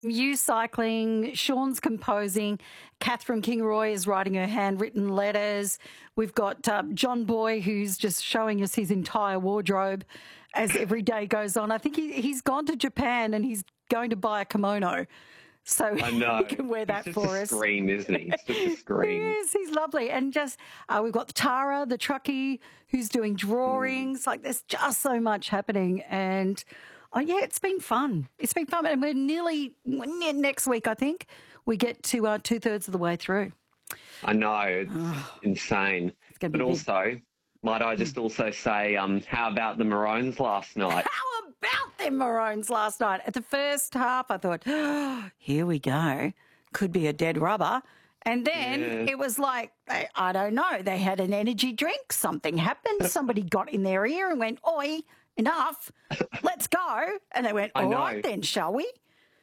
You cycling, Sean's composing, Catherine Kingroy is writing her handwritten letters. We've got John Boy, who's just showing us his entire wardrobe as every day goes on. I think he's gone to Japan and he's going to buy a kimono. So I know. he can wear that He's for just us. a scream, isn't he? He's just a scream. Yes, he's lovely. And just we've got Tara, the truckie, who's doing drawings. Like there's just so much happening. And yeah, it's been fun. It's been fun. And we're nearly next week, I think, we get to 2/3 of the way through. I know. It's insane. It's gonna be But big. also, might I just also say, how about the Maroons last night? How about them Maroons last night? At the first half, I thought, here we go. Could be a dead rubber. And then it was like, I don't know, they had an energy drink. Something happened. Somebody got in their ear and went, oi, enough. Let's go. And they went, I all know. right then, shall we?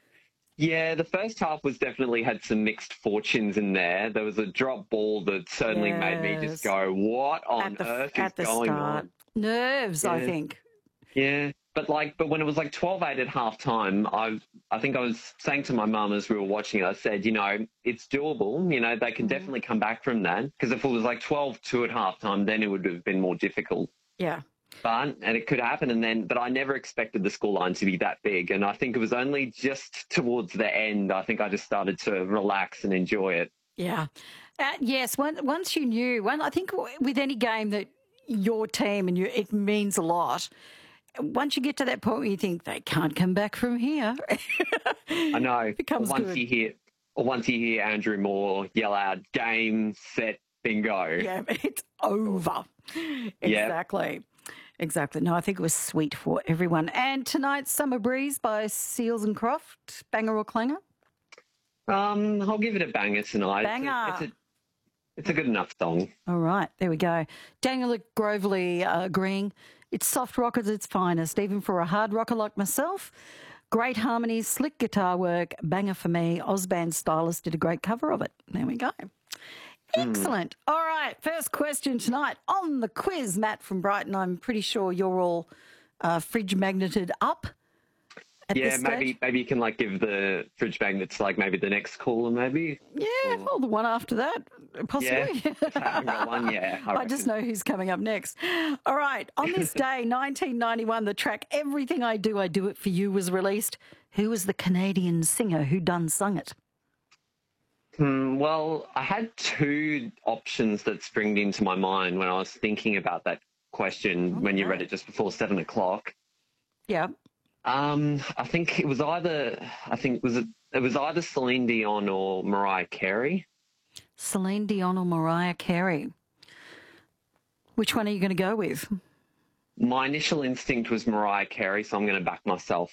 Yeah, the first half was definitely had some mixed fortunes in there. There was a drop ball that certainly made me just go, what on earth is going on? Nerves, I Yeah. think. Yeah. But when it was like 12-8 at half time, I think I was saying to my mum as we were watching it, I said, it's doable. They can definitely come back from that. Because if it was like 12-2 at half time, then it would have been more difficult. Yeah. And it could happen. But I never expected the scoreline to be that big. And I think it was only just towards the end, I think I just started to relax and enjoy it. Yeah. Yes, once you knew, I think with any game that your team and it means a lot, once you get to that point where you think they can't come back from here. I know. It becomes once good. you hear Andrew Moore yell out, game, set, bingo. Yeah, it's over. Exactly. Exactly. No, I think it was sweet for everyone. And tonight's Summer Breeze by Seals and Croft, banger or clanger? I'll give it a banger tonight. Banger. It's a good enough song. All right, there we go. Daniel Grovely agreeing. It's soft rock at its finest, even for a hard rocker like myself. Great harmonies, slick guitar work, banger for me. Ozband Stylist did a great cover of it. There we go. Excellent. All right, first question tonight on the quiz. Matt from Brighton, I'm pretty sure you're all fridge magneted up. Yeah, maybe you can give the fridge magnets maybe the next caller, maybe. Yeah, or the one after that, possibly. Yeah, I haven't got one, yeah. I just know who's coming up next. All right, on this day, 1991, the track "Everything I Do It For You" was released. Who was the Canadian singer who sung it? Well, I had two options that springed into my mind when I was thinking about that question when you read it just before 7 o'clock. Yeah. I think it was either Celine Dion or Mariah Carey. Celine Dion or Mariah Carey. Which one are you going to go with? My initial instinct was Mariah Carey, so I'm going to back myself.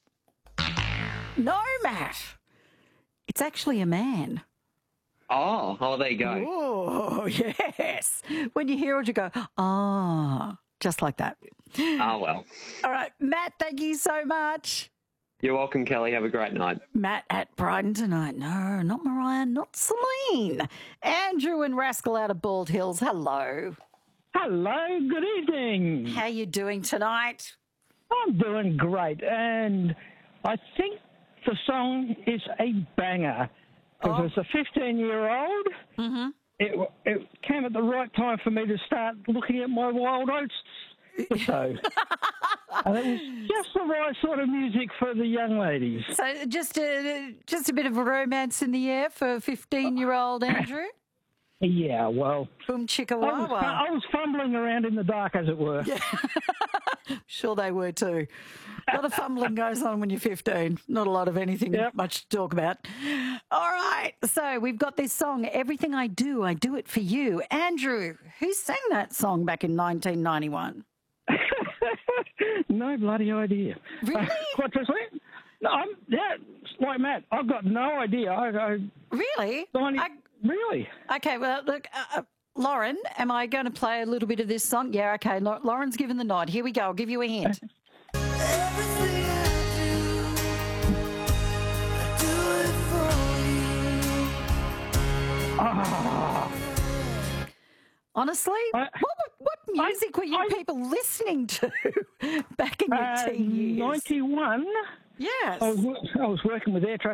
No, Matt. It's actually a man. Oh, there you go. Oh, yes. When you hear it, you go, just like that. Oh, well. All right, Matt, thank you so much. You're welcome, Kelly. Have a great night. Matt at Brighton tonight. No, not Mariah, not Celine. Andrew and Rascal out of Bald Hills. Hello. Hello, good evening. How you doing tonight? I'm doing great, and I think the song is a banger because as a 15-year-old, it came at the right time for me to start looking at my Wild Oats. So, and it was just the right sort of music for the young ladies. So just a bit of a romance in the air for 15-year-old Andrew? Yeah, well, Boom chicka wawa. I was fumbling around in the dark, as it were. Yeah. Sure they were too. A lot of fumbling goes on when you're 15. Not a lot of anything much to talk about. All right. So we've got this song, Everything I Do It For You. Andrew, who sang that song back in 1991? No bloody idea. Really? What's this? No, like Matt, I've got no idea. Really? Really? Okay, well, look, Lauren, am I going to play a little bit of this song? Yeah, okay. Lauren's given the nod. Here we go. I'll give you a hint. Everything I do it for you. Honestly, what music were you people listening to back in your teen years? 91. Yes. I was working with Air Traffic